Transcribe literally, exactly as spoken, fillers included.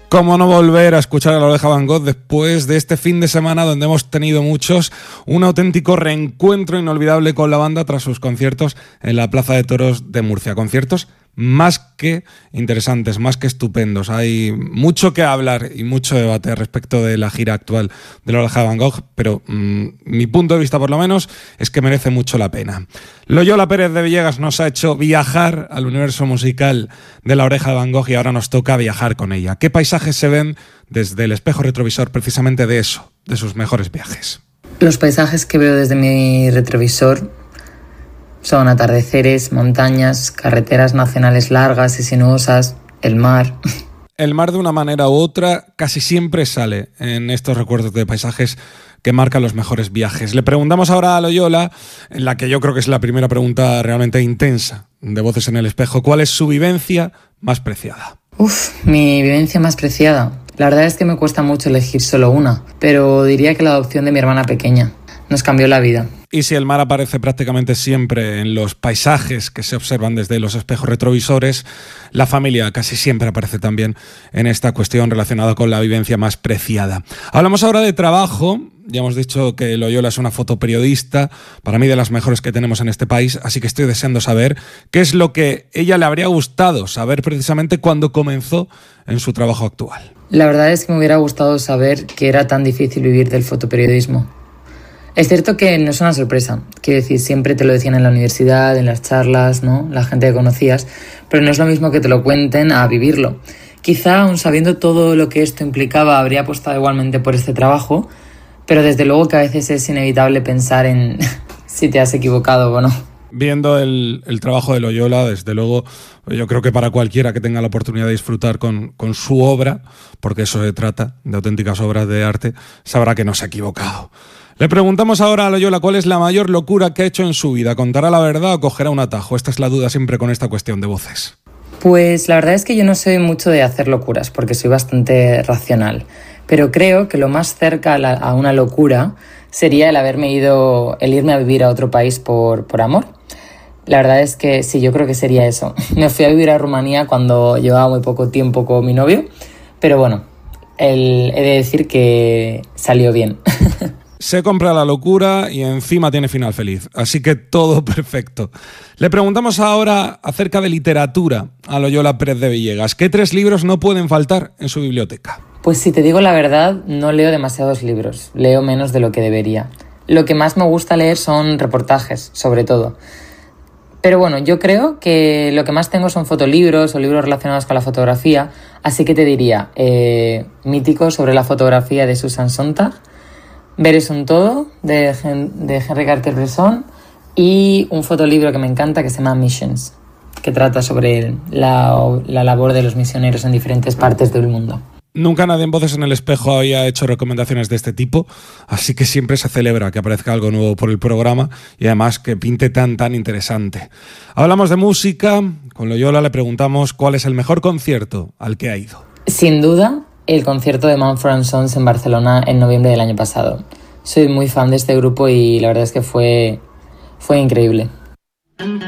Cómo no volver a escuchar a La Oreja Van Gogh después de este fin de semana donde hemos tenido muchos, un auténtico reencuentro inolvidable con la banda tras sus conciertos en la Plaza de Toros de Murcia. Conciertos más que interesantes, más que estupendos. Hay mucho que hablar y mucho debate respecto de la gira actual de La Oreja Van Gogh, pero mmm, mi punto de vista por lo menos es que merece mucho la pena. Loyola Pérez de Villegas nos ha hecho viajar al universo musical de La Oreja Van Gogh y ahora nos toca viajar con ella. ¿Qué paisajes se ven desde el espejo retrovisor precisamente de eso, de sus mejores viajes? Los paisajes que veo desde mi retrovisor son atardeceres, montañas, carreteras nacionales largas y sinuosas, el mar. El mar, de una manera u otra, casi siempre sale en estos recuerdos de paisajes que marcan los mejores viajes. Le preguntamos ahora a Loyola, en la que yo creo que es la primera pregunta realmente intensa de Voces en el Espejo, ¿cuál es su vivencia más preciada? Uf, mi vivencia más preciada. La verdad es que me cuesta mucho elegir solo una, pero diría que la adopción de mi hermana pequeña nos cambió la vida. Y si el mar aparece prácticamente siempre en los paisajes que se observan desde los espejos retrovisores, la familia casi siempre aparece también en esta cuestión relacionada con la vivencia más preciada. Hablamos ahora de trabajo. Ya hemos dicho que Loyola es una fotoperiodista, para mí de las mejores que tenemos en este país, así que estoy deseando saber qué es lo que ella le habría gustado saber precisamente cuando comenzó en su trabajo actual. La verdad es que me hubiera gustado saber que era tan difícil vivir del fotoperiodismo. Es cierto que no es una sorpresa, quiero decir, siempre te lo decían en la universidad, en las charlas, ¿no? La gente que conocías, pero no es lo mismo que te lo cuenten a vivirlo. Quizá, aun sabiendo todo lo que esto implicaba, habría apostado igualmente por este trabajo, pero desde luego que a veces es inevitable pensar en si te has equivocado o no. Viendo el, el trabajo de Loyola, desde luego, yo creo que para cualquiera que tenga la oportunidad de disfrutar con, con su obra, porque eso se trata, de auténticas obras de arte, sabrá que no se ha equivocado. Le preguntamos ahora a Loyola cuál es la mayor locura que ha hecho en su vida. ¿Contará la verdad o cogerá un atajo? Esta es la duda siempre con esta cuestión de voces. Pues la verdad es que yo no soy mucho de hacer locuras, porque soy bastante racional. Pero creo que lo más cerca a, la, a una locura sería el haberme ido, el irme a vivir a otro país por, por amor. La verdad es que sí, yo creo que sería eso. Me fui a vivir a Rumanía cuando llevaba muy poco tiempo con mi novio, pero bueno, el, he de decir que salió bien. Se compra la locura y encima tiene final feliz, así que todo perfecto. Le preguntamos ahora acerca de literatura a Loyola Pérez de Villegas. ¿Qué tres libros no pueden faltar en su biblioteca? Pues si te digo la verdad, no leo demasiados libros, leo menos de lo que debería. Lo que más me gusta leer son reportajes, sobre todo. Pero bueno, yo creo que lo que más tengo son fotolibros o libros relacionados con la fotografía, así que te diría, eh, mítico sobre la fotografía de Susan Sontag, Ver es un todo, de, Hen- de Henri Cartier-Bresson, y un fotolibro que me encanta que se llama Missions, que trata sobre la, la labor de los misioneros en diferentes partes del mundo. Nunca nadie en Voces en el Espejo había hecho recomendaciones de este tipo, así que siempre se celebra que aparezca algo nuevo por el programa y además que pinte tan tan interesante. Hablamos de música, con Loyola le preguntamos cuál es el mejor concierto al que ha ido. Sin duda, el concierto de Mumford and Sons en Barcelona en noviembre del año pasado. Soy muy fan de este grupo y la verdad es que fue, fue increíble.